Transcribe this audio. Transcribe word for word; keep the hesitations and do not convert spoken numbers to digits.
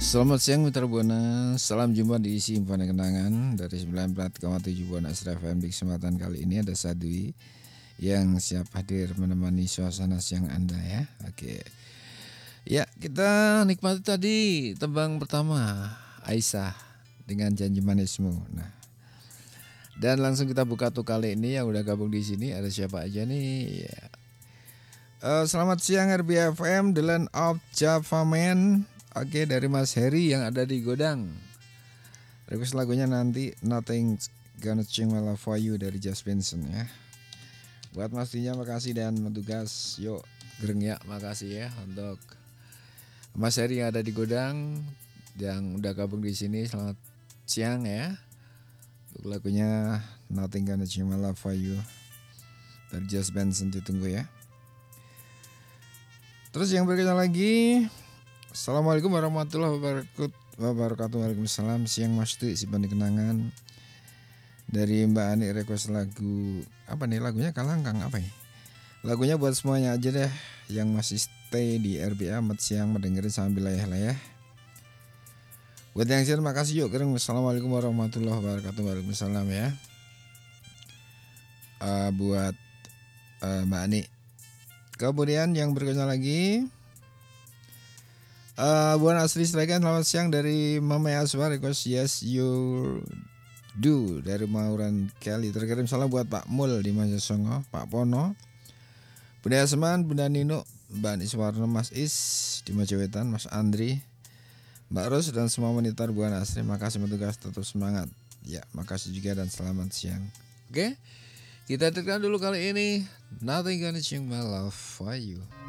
Selamat siang Mitra Buana, salam jumpa di Simpan Kenangan dari sembilan puluh empat koma tujuh Buana Astra F M. Di kesempatan kali ini ada Sadwi yang siap hadir menemani suasana siang Anda ya. Oke. Ya, kita nikmati tadi tembang pertama Aisyah dengan Janji Manismu. Nah, dan langsung kita buka tuh kali ini yang udah gabung di sini ada siapa aja nih? Ya. Uh, selamat siang R B F M, The Land of Java Man. Oke, dari Mas Heri yang ada di Godang. Request lagunya nanti Nothing Gonna Change My Love For You dari Just Vincent ya. Buat Mas Dinya makasih dan petugas yuk gereng ya, makasih ya untuk Mas Heri yang ada di Godang yang udah gabung di sini. Selamat siang ya. Untuk lagunya Nothing Gonna Change My Love For You dari Just Vincent ditunggu ya. Terus yang berikutnya lagi, Assalamualaikum warahmatullahi wabarakatuh. Waalaikumsalam. Siang Mas Ti, Simpan Kenangan. Dari Mbak Ani request lagu apa nih lagunya Kalangkang apa ya? Lagunya buat semuanya aja deh yang masih stay di R B A Mat siang mendengarin sambil layah-layah. Buat yang siang makasih yuk keren. Assalamualaikum warahmatullahi wabarakatuh. Waalaikumsalam ya. Uh, buat uh, Mbak Ani. Kemudian yang berikutnya lagi, Uh, Buan Asri Seragan, selamat siang dari Mama Aswar, request Yes You Do dari Mauran Kelly. Terkirim salam buat Pak Mul di Majasongo, Pak Pono, Bunda Asman, Bunda Nino, Mbak Iswarno, Mas Is di Majawetan, Mas Andri, Mbak Ros dan semua wanita Buan Asri. Makasih petugas, tetap semangat. Ya, makasih juga dan selamat siang. Oke, kita tekan dulu kali ini Nothing Gonna Change My Love For You.